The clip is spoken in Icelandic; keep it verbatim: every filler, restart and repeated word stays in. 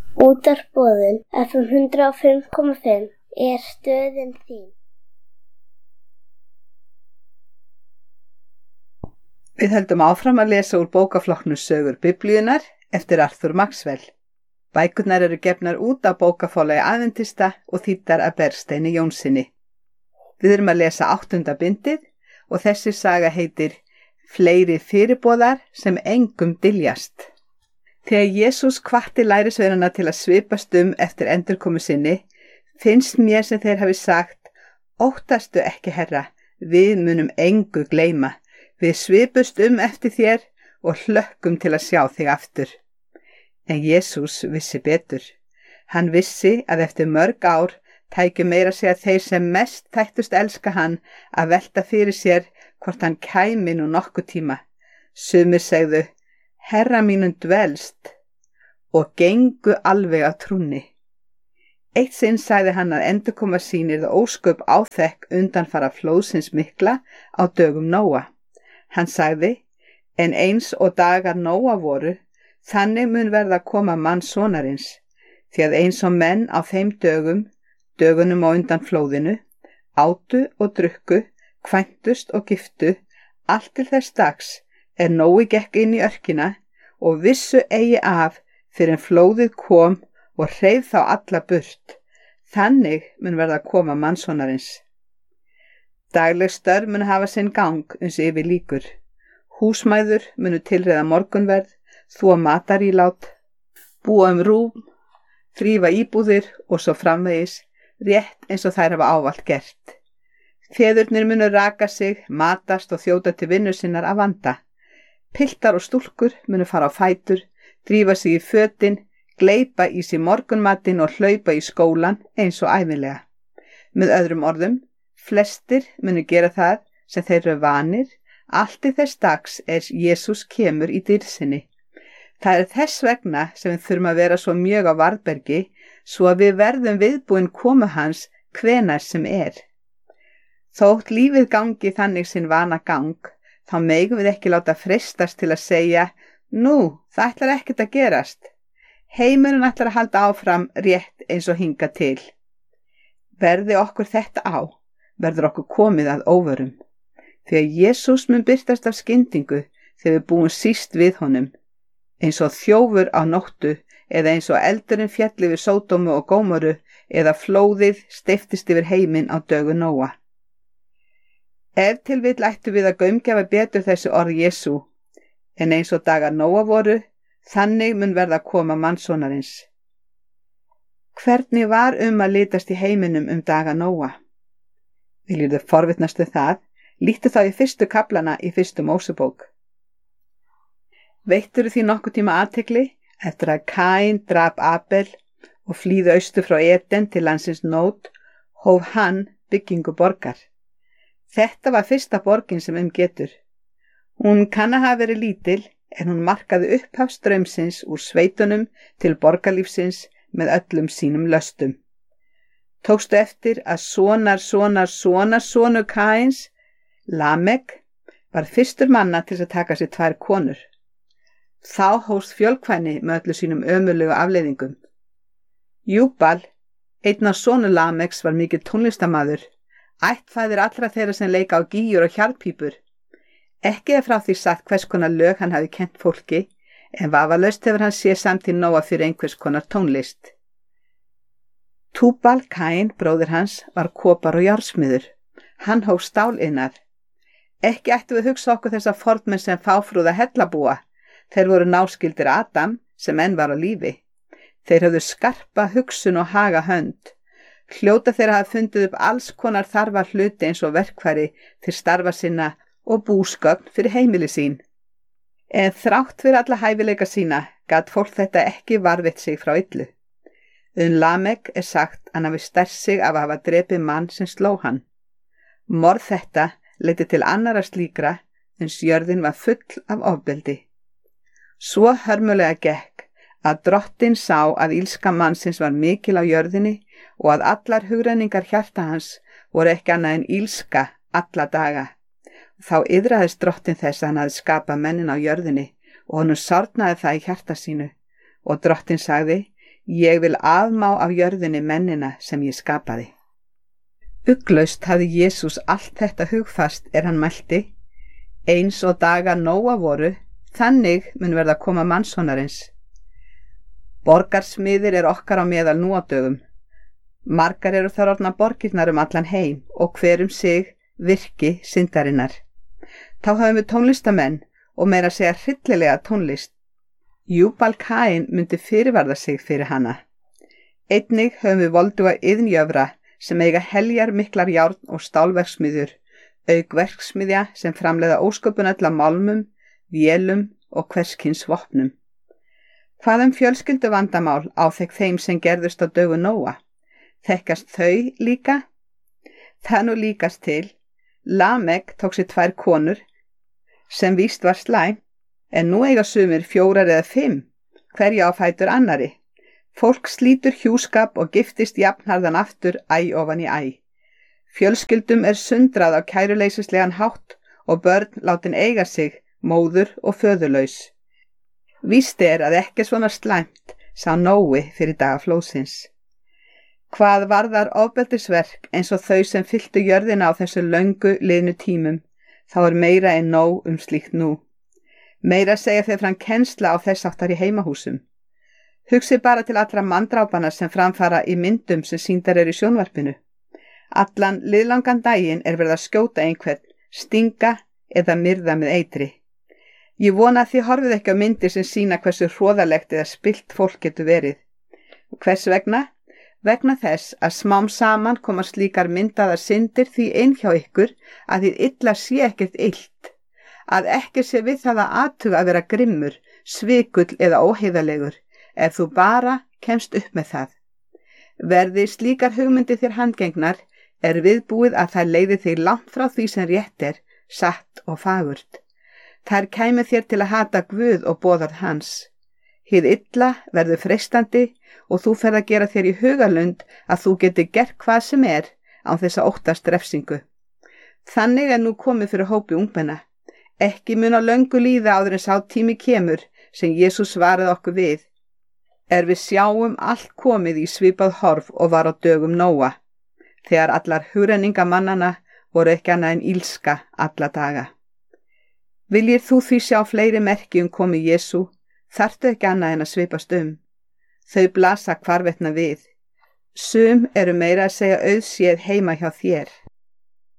Útvarpsboðun F M hundrað og fimm komma fimm er stöðin þín. Við höldum áfram að lesa úr bókaflokknum Sögur Biblíunnar eftir Arthur Maxwell. Bækurnar eru gefnar út af bókaforlagi Aðventista og þýddar af Bergsteini Jónssyni. Við erum að lesa áttunda bindið og þessi saga heitir Fleiri fyrirboðar sem engum dyljast. Þegar Jesús hvatti lærisveinana til að svipast um eftir endurkomu sinni, finnst mér sem þeir hafi sagt: Óttastu ekki, Herra, við munum engu gleyma. Við svipust um eftir þér og hlökkum til að sjá þig aftur. En Jesús vissi betur. Hann vissi að eftir mörg ár tækju meira segja þeir sem mest þættust elska hann að velta fyrir sér hvort hann kæmi nú nokkuð tíma. Sumir segðu: Herra mínum dvelst, og gengu alveg af trúnni. Eitt sinn sagði hann að endurkoma sín yrði ósköp áþekk undanfara flóðsins mikla á dögum Nóa. Hann sagði: En eins og dagar Nóa voru, þannig mun verða að koma mannssonarins, því að eins og menn á þeim dögum, dögunum á undan flóðinu, átu og drukku, kvæntust og giftu, allt til þess dags er Nói gekk inn í örkina og vissu eigi af fyrir en flóðið kom og hreif þá alla burt. Þannig mun verða að koma mannssonarins. Dagleg störf mun hafa sinn gang uns yfir líkur. Húsmæður munu tilreiða morgunverð, þvo matarílát, búa um rúm, þrífa íbúðir og svo framvegis, rétt eins og þær hafa ávallt gert. Feðurnir munu raka sig, matast og þjóta til vinnu sinnar af vanda. Piltar og stúlkur munu fara á fætur, drífa sig í fötin, gleypa í sig morgunmatinn og hlaupa í skólan eins og ævinlega. Með öðrum orðum, flestir munu gera það sem þeir eru vanir, allt í þess dags er Jesús kemur í dýrðinni. Það er þess vegna sem við þurfum að vera svo mjög á varðbergi, svo að við verðum viðbúin komu hans hvenær sem er. Þótt lífið gangi þannig sinn vana gang, þá megum við ekki láta freistast til að segja: Nú, það ætlar ekkert að gerast. Heimurinn ætlar að halda áfram rétt eins og hinga til. Verði okkur þetta á, verður okkur komið að óvörum. Því að Jesús mun birtast af skyndingu þegar við búum síst við honum, eins og þjófur á nóttu eða eins og eldurinn féll yfir Sódómu og Gómoru eða flóðið steyptist yfir heiminn á dögu Nóa. Ef til vill ættu við að gaumgjafa betur þessi orð Jesú, en eins og dagar Nóa voru, þannig mun verða að koma mannssonarins. Hvernig var um að litast í heiminum um daga Nóa? Viljirðu forvitnast við það, líktu þá í fyrstu kaflana í fyrstu Mósebók. Veittirðu því nokkuð tíma athygli eftir að Kaín drap Abel og flýði austur frá Eden til landsins Nót, hóf hann byggingu borgar. Þetta var fyrsta borgin sem um getur. Hún kann að hafa verið lítil, en hún markaði upphaf straumsins úr sveitunum til borgarlífsins með öllum sínum löstum. Tókstu eftir að sonar, sonar, sonar, sonur Kains, Lamek, var fyrstur manna til að taka sér tvær konur. Þá hófst fjölkvæni með öllu sínum ömurlegu afleiðingum. Júbal, einn af sonur Lameks, var mikill tónlistarmaður, ættfaðir allra þeirra sem leika á gígjur og hjarðpípur. Ekki er frá því sagt hvers konar lög hann hafi kennt fólki, en vafalaust hefur hann séð samtíð Nóa fyrir einhvers konar tónlist. Túbal Kain, bróðir hans, var kopar og járnsmiður. Hann hóf stáliðnað. Ekki ættu við hugsa okkur þessa fornmenn sem fáfrúða hellabúa. Þeir voru náskyldir Adam, sem enn var á lífi. Þeir höfðu skarpa hugsun og haga hönd. Hljóta þeirra hafa fundið upp alls konar þarfa hluti eins og verkfæri til starfa sinna og búsgögn fyrir heimili sín. En þrátt fyrir alla hæfileika sína gat fólk þetta ekki varðveitt sig frá illu. Um Lamek er sagt hann hafi stært sig af að hafa drepið mann sem sló hann. Morð þetta leiddi til annarra slíkra uns jörðin var full af ofbeldi. Svo hörmulega gekk að drottinn sá að illska mannsins var mikil á jörðinni og að allar hugrenningar hjarta hans voru ekki annað en illska alla daga. Þá iðraðist drottinn þess að hann hafði skapað mennin á jörðinni og honum sárnaði það í hjarta sínu og drottinn sagði: Ég vil afmá af jörðinni mennina sem ég skapaði. Ugglaust hafði Jesús allt þetta hugfast er hann mælti, eins og dagar Nóa voru, þannig mun verða að koma mannssonarins. Borgarsmiðir er okkar á meðal nú á dögum. Margar eru þar orðnar borgirnar um allan heim og hver um sig virki syndarinnar. Þá hafum við tónlistamenn og meira að segja hryllilega tónlist. Júbal Kain myndi fyrirvarða sig fyrir hana. Einnig höfum við volduga iðnjöfra sem eiga heljar miklar járn og stálverksmiðjur, auk verksmiðja sem framleiða ósköpun öll af málmum, vélum og hverskins vopnum. Hvað um fjölskyldu vandamál áþekk þeim sem gerðust á dögu Nóa? Þekkast þau líka? Það nú líkast til. Lamek tók sér tvær konur, sem víst var slæm, en nú eiga sumir fjórar eða fimm, hverja á fætur annari. Fólk slítur hjúskap og giftist jafnharðan aftur æ ofan í æ. Fjölskyldum er sundrað á kæruleysislegan hátt og börn látin eiga sig, móður og föðurlaus. Víst er að ekki svona slæmt sá Nói fyrir daga flóðsins. Hvað varðar ofbeldisverk eins og þau sem fylltu jörðina á þessu löngu liðnu tímum, þá er meira en nóg um slíkt nú. Meira segja þeir fram kennsla á þess áttar í heimahúsum. Hugsið bara til allra manndrápana sem framfara í myndum sem sýndar eru í sjónvarpinu. Allan liðlangan daginn er verið að skjóta einhvern, stinga eða myrða með eitri. Ég vona að þið horfið ekki á myndir sem sýna hversu hroðalegt eða spillt fólk getur verið. Hvers vegna? Vegna þess að smám saman koma slíkar myndaðar syndir því inn hjá ykkur að þið illa sé ekkert illt, að ekki sé við það að athuga að vera grimmur, svikull eða óheiðalegur, ef þú bara kemst upp með það. Verði slíkar hugmyndir þér handgengnar, er viðbúið að það leiði þig langt frá því sem rétt er, satt og fagurt. Þær kæmi þér til að hata Guð og boðorð hans. Hið illa verður freistandi og þú ferð að gera þér í hugalund að þú geti gert hvað sem er án þess að óttast refsingu. Þannig er nú komið fyrir hópi ungmenna. Ekki mun á löngu líða áður en sá tími kemur sem Jesús svaraði okkur við. Er við sjáum allt komið í svipað horf og var á dögum Nóa, þegar allar hugrenningamannana voru ekki annað en ílska alla daga. Viljir þú því sjá fleiri merki um komi Jesú, þarftu ekki annað en að svipast um. Þau blasa hvarvetna við. Sum eru meira að segja auðséð heima hjá þér.